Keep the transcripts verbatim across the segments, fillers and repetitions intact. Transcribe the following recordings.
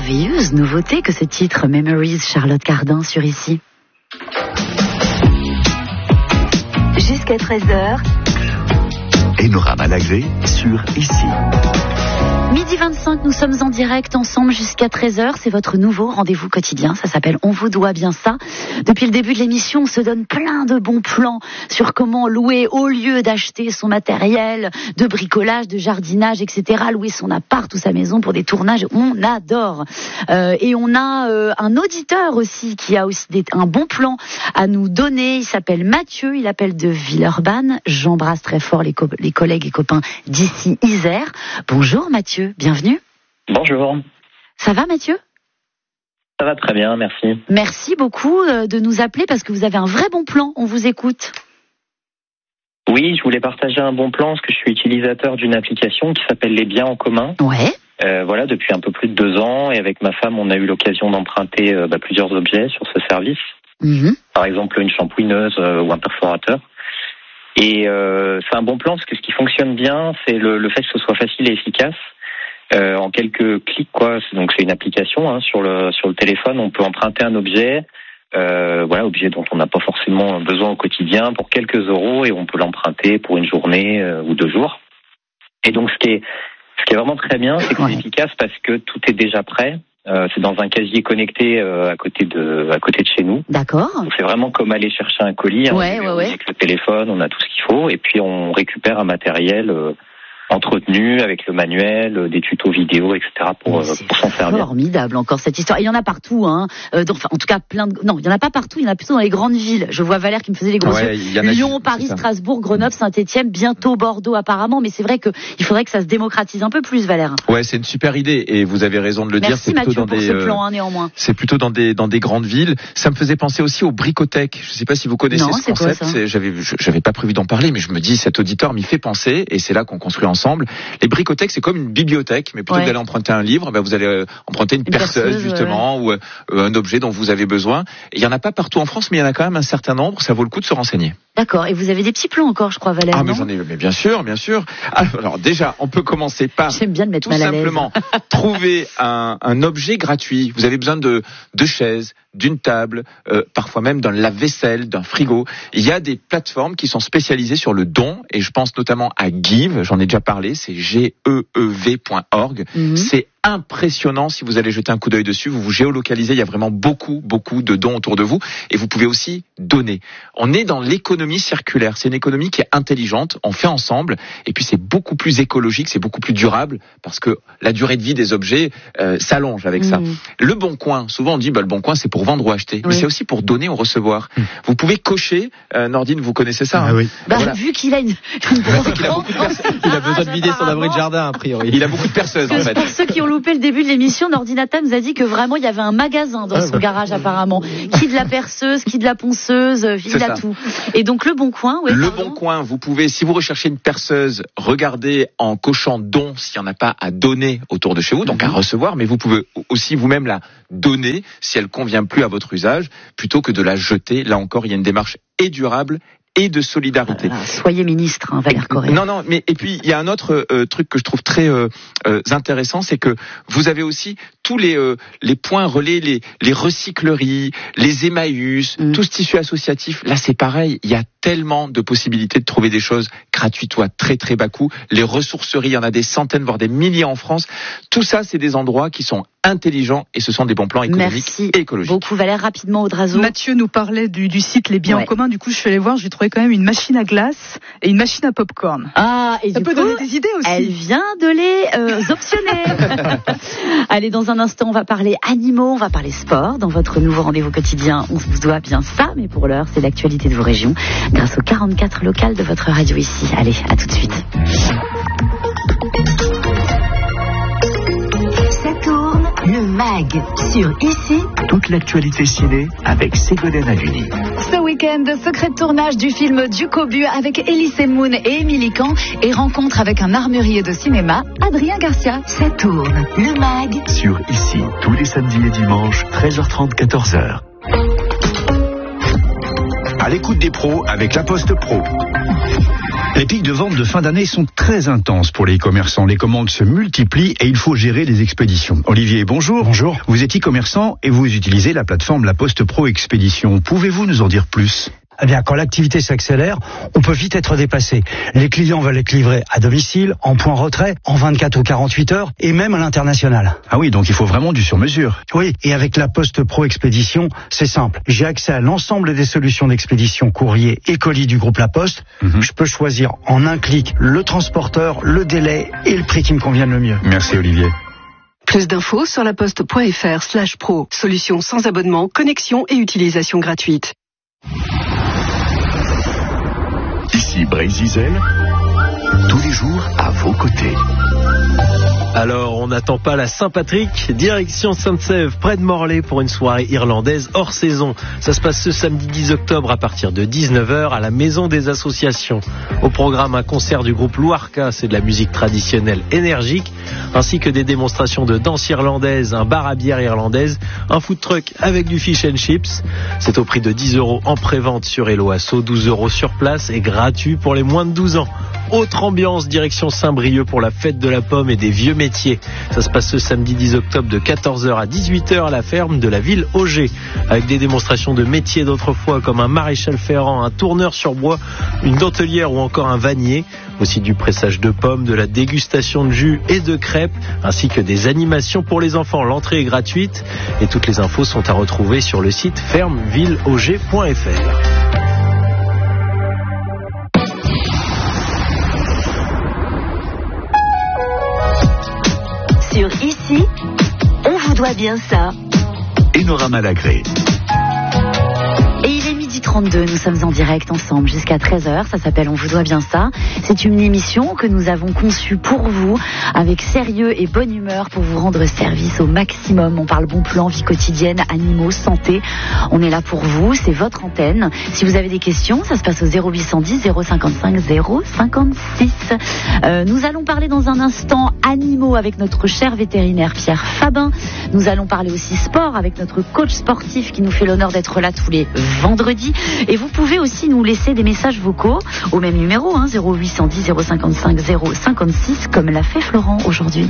merveilleuse nouveauté que ce titre Memories, Charlotte Cardin sur Ici. Jusqu'à treize heures. Enora Malagré sur Ici. Midi vingt-cinq, nous sommes en direct ensemble jusqu'à treize heures. C'est votre nouveau rendez-vous quotidien. Ça s'appelle On vous doit bien ça. Depuis le début de l'émission, on se donne plein de bons plans sur comment louer au lieu d'acheter son matériel de bricolage, de jardinage, et cetera. Louer son appart ou sa maison pour des tournages. On adore. Euh, et on a euh, un auditeur aussi qui a aussi des, un bon plan à nous donner. Il s'appelle Mathieu. Il appelle de Villeurbanne. J'embrasse très fort les, co- les collègues et copains d'ici Isère. Bonjour Mathieu. Bienvenue. Bonjour. Ça va Mathieu ? Ça va très bien, merci. Merci beaucoup de nous appeler parce que vous avez un vrai bon plan, on vous écoute. Oui, je voulais partager un bon plan parce que je suis utilisateur d'une application qui s'appelle Les Biens en commun. Ouais. Euh, voilà, depuis un peu plus de deux ans et avec ma femme, on a eu l'occasion d'emprunter euh, bah, plusieurs objets sur ce service. Mmh. Par exemple, une shampouineuse euh, ou un perforateur. Et euh, c'est un bon plan parce que ce qui fonctionne bien, c'est le, le fait que ce soit facile et efficace. Euh, en quelques clics, quoi. Donc c'est une application hein, sur le sur le téléphone. On peut emprunter un objet, euh, voilà, objet dont on n'a pas forcément besoin au quotidien, pour quelques euros, et on peut l'emprunter pour une journée euh, ou deux jours. Et donc ce qui est ce qui est vraiment très bien, c'est que ouais. c'est efficace parce que tout est déjà prêt. Euh, c'est dans un casier connecté euh, à côté de à côté de chez nous. D'accord. Donc c'est vraiment comme aller chercher un colis. Hein, ouais, ouais, ouais. Avec le téléphone, on a tout ce qu'il faut, et puis on récupère un matériel. Euh, entretenu avec le manuel, des tutos vidéo, et cetera pour, euh, pour s'en servir. C'est formidable encore cette histoire. Il y en a partout, hein. Euh, donc, enfin, en tout cas, plein de. Non, il y en a pas partout. Il y en a plutôt dans les grandes villes. Je vois Valère qui me faisait les gros ouais, yeux. Lyon, Paris, Strasbourg, Grenoble, Saint-Étienne, bientôt Bordeaux apparemment. Mais c'est vrai que il faudrait que ça se démocratise un peu plus, Valère. Ouais, c'est une super idée et vous avez raison de le Merci dire. C'est Mathieu plutôt dans pour des. Ce plan, hein, néanmoins. C'est plutôt dans des dans des grandes villes. Ça me faisait penser aussi aux bricothèques. Je sais pas si vous connaissez non, ce concept. Quoi, ça j'avais j'avais pas prévu d'en parler, mais je me dis cet auditeur m'y fait penser et c'est là qu'on construit ensemble. Les bricothèque, c'est comme une bibliothèque, mais plutôt ouais. que d'aller emprunter un livre, ben vous allez euh, emprunter une, une perceuse, perceuse justement, ouais. ou euh, un objet dont vous avez besoin. Il y en a pas partout en France, mais il y en a quand même un certain nombre. Ça vaut le coup de se renseigner. D'accord. Et vous avez des petits plans encore, je crois, Valère. Ah, mais j'en ai, mais bien sûr, bien sûr. Alors déjà, on peut commencer par J'aime bien de mettre tout mal à simplement trouver un, un objet gratuit. Vous avez besoin de deux chaises, d'une table, euh, parfois même d'un lave-vaisselle, d'un frigo. Il y a des plateformes qui sont spécialisées sur le don, et je pense notamment à Give. J'en ai déjà parlé. C'est G E E V point org. Mm-hmm. C'est impressionnant si vous allez jeter un coup d'œil dessus. Vous vous géolocalisez. Il y a vraiment beaucoup, beaucoup de dons autour de vous, et vous pouvez aussi donner. On est dans l'économie circulaire. C'est une économie qui est intelligente. On fait ensemble, et puis c'est beaucoup plus écologique, c'est beaucoup plus durable parce que la durée de vie des objets euh, s'allonge avec mmh. ça. Le Bon Coin, souvent on dit bah le Bon Coin c'est pour vendre ou acheter, oui. mais c'est aussi pour donner ou recevoir. Mmh. Vous pouvez cocher. Euh, Nordine, vous connaissez ça hein ah, oui. Bah voilà. Vu qu'il a une, une grosse il, a beaucoup de perce- il a besoin de vider son abri de jardin a priori. Il a beaucoup de perceuses en fait. Pour ceux qui ont loupé le début de l'émission, Nordinata nous a dit que vraiment il y avait un magasin dans ah, son bah. garage apparemment. Qui de la perceuse, qui de la ponceuse, il a tout. Et donc le Bon Coin, oui. Le pardon. Bon Coin, vous pouvez, si vous recherchez une perceuse, regardez en cochant don s'il n'y en a pas à donner autour de chez vous, donc mm-hmm. à recevoir, mais vous pouvez aussi vous-même la donner si elle convient plus à votre usage, plutôt que de la jeter. Là encore, il y a une démarche et durable et de solidarité. Voilà, soyez ministre, hein, Valère Correa. Non, non, mais et puis il y a un autre euh, truc que je trouve très euh, euh, intéressant, c'est que vous avez aussi tous les euh, les points relais, les les recycleries, les Emmaüs, mm. tout ce tissu associatif. Là, c'est pareil. Il y a tellement de possibilités de trouver des choses gratuites ou à très très bas coût. Les ressourceries, il y en a des centaines, voire des milliers en France. Tout ça, c'est des endroits qui sont intelligents et ce sont des bons plans économiques Merci et écologiques. Beaucoup, Valère, rapidement, Audrazo. Mathieu nous parlait du, du site Les Biens ouais. en commun. Du coup, je suis allée voir, j'ai trouvé quand même une machine à glace et une machine à popcorn. Ah, et ça du peut coup, donner des idées aussi. Elle vient de les euh, optionner. Allez, dans un instant, on va parler animaux, on va parler sport. Dans votre nouveau rendez-vous quotidien, on vous doit bien ça, mais pour l'heure, c'est l'actualité de vos régions grâce aux quarante-quatre locales de votre radio ici. Allez, à tout de suite. Le Mag sur Ici. Toute l'actualité ciné avec Ségolène Haluni. Ce week-end, secret de tournage du film Du Cobu avec Elise Moon et Émilie Kahn et rencontre avec un armurier de cinéma, Adrien Garcia. Ça tourne. Le Mag sur Ici. Tous les samedis et dimanches, treize heures trente, quatorze heures. À l'écoute des pros avec La Poste Pro. Les pics de vente de fin d'année sont très intenses pour les e-commerçants. Les commandes se multiplient et il faut gérer les expéditions. Olivier, bonjour. Bonjour. Vous êtes e-commerçant et vous utilisez la plateforme La Poste Pro Expédition. Pouvez-vous nous en dire plus ? Eh bien, quand l'activité s'accélère, on peut vite être dépassé. Les clients veulent être livrés à domicile, en point retrait, en vingt-quatre ou quarante-huit heures, et même à l'international. Ah oui, donc il faut vraiment du sur-mesure. Oui, et avec la Poste Pro Expédition, c'est simple. J'ai accès à l'ensemble des solutions d'expédition courrier et colis du groupe La Poste. Mm-hmm. Je peux choisir en un clic le transporteur, le délai et le prix qui me convienne le mieux. Merci Olivier. Plus d'infos sur laposte.fr slash pro. Solution sans abonnement, connexion et utilisation gratuite. Ici Brésil, tous les jours à vos côtés. Alors, on n'attend pas la Saint-Patrick, direction Sainte-Sève, près de Morlaix, pour une soirée irlandaise hors saison. Ça se passe ce samedi dix octobre à partir de dix-neuf heures à la Maison des Associations. Au programme, un concert du groupe Louarca, c'est de la musique traditionnelle énergique, ainsi que des démonstrations de danse irlandaise, un bar à bière irlandaise, un food truck avec du fish and chips. C'est au prix de dix euros en pré-vente sur Hello Asso, douze euros sur place et gratuit pour les moins de douze ans. Autre ambiance, direction Saint-Brieuc pour la fête de la pomme et des vieux métiers. Ça se passe ce samedi dix octobre de quatorze heures à dix-huit heures à la ferme de la ville Auger, avec des démonstrations de métiers d'autrefois comme un maréchal ferrant, un tourneur sur bois, une dentelière ou encore un vannier. Aussi du pressage de pommes, de la dégustation de jus et de crêpes, ainsi que des animations pour les enfants. L'entrée est gratuite et toutes les infos sont à retrouver sur le site ferme ville auger point f r. Sur Ici, on vous doit bien ça. Enora Malagré. Et il est midi trente-deux, nous sommes en direct ensemble jusqu'à treize heures, ça s'appelle On vous doit bien ça. C'est une émission que nous avons conçue pour vous, avec sérieux et bonne humeur, pour vous rendre service au maximum. On parle bon plan, vie quotidienne, animaux, santé. On est là pour vous, c'est votre antenne. Si vous avez des questions, ça se passe au zéro huit cent dix zéro cinquante-cinq zéro cinquante-six. Euh, nous allons parler dans un instant animaux avec notre cher vétérinaire Pierre Fabin. Nous allons parler aussi sport avec notre coach sportif qui nous fait l'honneur d'être là tous les vendredi. Et vous pouvez aussi nous laisser des messages vocaux au même numéro, hein, zéro huit cent dix zéro cinquante-cinq zéro cinquante-six, comme l'a fait Florent aujourd'hui.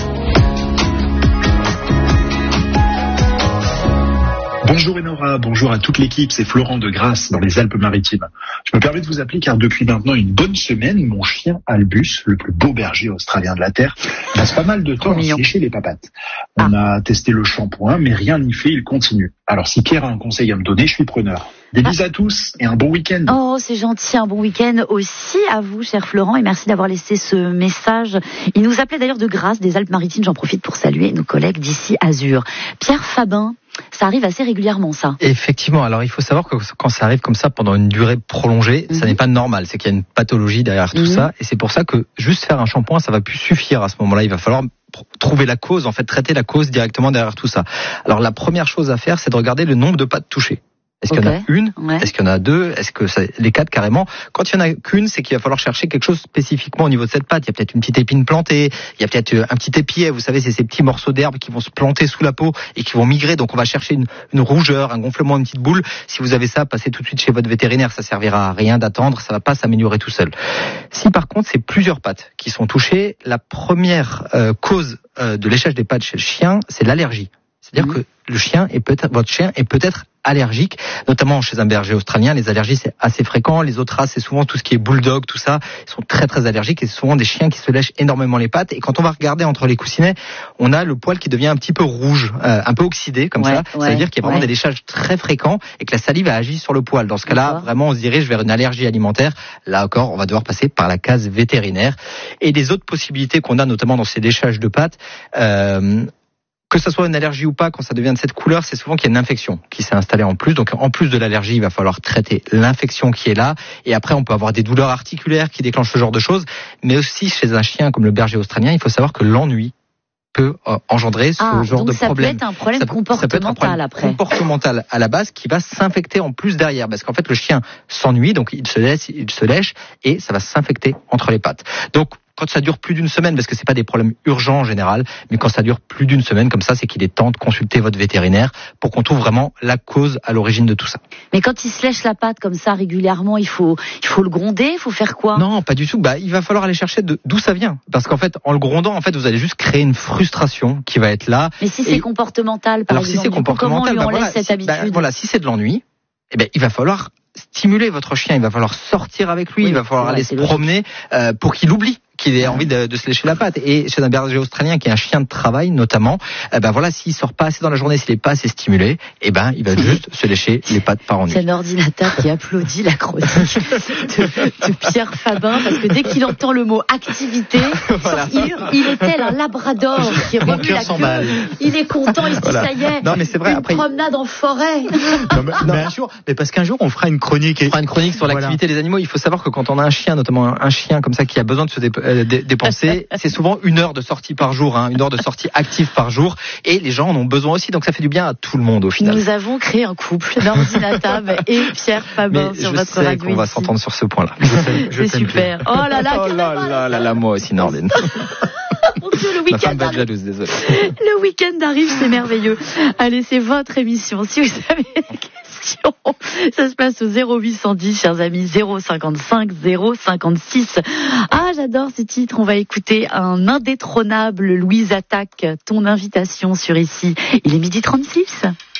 Bonjour Enora, bonjour à toute l'équipe, c'est Florent de Grasse dans les Alpes-Maritimes. Je me permets de vous appeler car depuis maintenant une bonne semaine, mon chien Albus, le plus beau berger australien de la Terre, passe pas mal de temps à sécher les papates. On ah. a testé le shampoing, mais rien n'y fait, il continue. Alors si Pierre a un conseil à me donner, je suis preneur. Des bises ah. à tous et un bon week-end. Oh, c'est gentil, un bon week-end aussi à vous, cher Florent, et merci d'avoir laissé ce message. Il nous appelait d'ailleurs de Grasse, des Alpes-Maritimes, j'en profite pour saluer nos collègues d'ici Azur. Pierre Fabin, ça arrive assez régulièrement, ça. Effectivement. Alors, il faut savoir que quand ça arrive comme ça pendant une durée prolongée, mm-hmm. ça n'est pas normal. C'est qu'il y a une pathologie derrière tout mm-hmm. ça. Et c'est pour ça que juste faire un shampoing, ça va plus suffire à ce moment-là. Il va falloir trouver la cause, en fait, traiter la cause directement derrière tout ça. Alors, la première chose à faire, c'est de regarder le nombre de pattes touchées. Est-ce okay. qu'il y en a une ouais. Est-ce qu'il y en a deux? Est-ce que ça, les quatre carrément? Quand il y en a qu'une, c'est qu'il va falloir chercher quelque chose spécifiquement au niveau de cette patte. Il y a peut-être une petite épine plantée, il y a peut-être un petit épiet. Vous savez, c'est ces petits morceaux d'herbe qui vont se planter sous la peau et qui vont migrer. Donc on va chercher une, une rougeur, un gonflement, une petite boule. Si vous avez ça, passez tout de suite chez votre vétérinaire. Ça servira à rien d'attendre. Ça va pas s'améliorer tout seul. Si par contre c'est plusieurs pattes qui sont touchées, la première euh, cause euh, de léchage des pattes chez le chien, c'est l'allergie. C'est-à-dire mmh. que le chien est peut-être, votre chien est peut-être allergique, notamment chez un berger australien. Les allergies, c'est assez fréquent. Les autres races, c'est souvent tout ce qui est bulldog, tout ça. Ils sont très, très allergiques et c'est souvent des chiens qui se lèchent énormément les pattes. Et quand on va regarder entre les coussinets, on a le poil qui devient un petit peu rouge, euh, un peu oxydé, comme ouais, ça. Ouais, ça veut dire qu'il y a vraiment ouais. des léchages très fréquents et que la salive a agi sur le poil. Dans ce cas-là, D'accord. vraiment, on se dirige vers une allergie alimentaire. Là encore, on va devoir passer par la case vétérinaire. Et les autres possibilités qu'on a, notamment dans ces léchages de pattes, euh, que ça soit une allergie ou pas, quand ça devient de cette couleur, c'est souvent qu'il y a une infection qui s'est installée en plus. Donc, en plus de l'allergie, il va falloir traiter l'infection qui est là. Et après, on peut avoir des douleurs articulaires qui déclenchent ce genre de choses. Mais aussi, chez un chien comme le berger australien, il faut savoir que l'ennui peut engendrer ce ah, genre de problème. Ça peut être un problème ça, comportemental ça peut être un problème après. comportemental à la base qui va s'infecter en plus derrière. Parce qu'en fait, le chien s'ennuie, donc il se laisse, il se lèche et ça va s'infecter entre les pattes. Donc, quand ça dure plus d'une semaine, parce que c'est pas des problèmes urgents en général, mais quand ça dure plus d'une semaine comme ça, c'est qu'il est temps de consulter votre vétérinaire pour qu'on trouve vraiment la cause à l'origine de tout ça. Mais quand il se lèche la patte comme ça régulièrement, il faut, il faut le gronder, il faut faire quoi? Non, pas du tout. Bah, il va falloir aller chercher de, d'où ça vient. Parce qu'en fait, en le grondant, en fait, vous allez juste créer une frustration qui va être là. Mais si c'est et... comportemental, par Alors, exemple, si c'est comportemental, comment on lui bah, enlève voilà, cette si, habitude? bah, voilà, si c'est de l'ennui, eh ben, il va falloir stimuler votre chien, il va falloir sortir avec lui, oui, il va falloir aller se promener euh, pour qu'il oublie qu'il ait envie de, de se lécher la patte. Et chez un berger australien qui est un chien de travail notamment, eh ben voilà, s'il sort pas assez dans la journée, s'il est pas assez stimulé, eh ben il va juste se lécher les pattes par ennui. C'est un ordinateur qui applaudit la chronique de, de Pierre Fabin parce que dès qu'il entend le mot activité, voilà. il, il est tel un labrador qui remue la queue. Il est content, il se dit voilà. Ça y est. Non mais c'est vrai. Une après promenade en forêt. Non, mais, non, mais, un jour, mais parce qu'un jour on fera une chronique. Et... On fera une chronique sur voilà. l'activité des animaux. Il faut savoir que quand on a un chien, notamment un, un chien comme ça qui a besoin de se dé, euh, dé, dépenser, c'est souvent une heure de sortie par jour, hein, une heure de sortie active par jour, et les gens en ont besoin aussi. Donc ça fait du bien à tout le monde au final. Nous avons créé un couple, d'ordinateur et Pierre Fabin sur votre radio. Je sais qu'on va s'entendre sur ce point-là. C'est super. Oh là là, oh là là là là, moi aussi Nordine. Mon Dieu, le week-end arrive. Jalouse, désolé. Le week-end arrive, c'est merveilleux. Allez, c'est votre émission. Si vous avez des questions, ça se passe au zéro huit cent dix, chers amis, zéro cinquante-cinq, zéro cinquante-six. Ah, j'adore ce titre. On va écouter un indétrônable Louise Attaque, ton invitation sur Ici. Il est midi trente-six.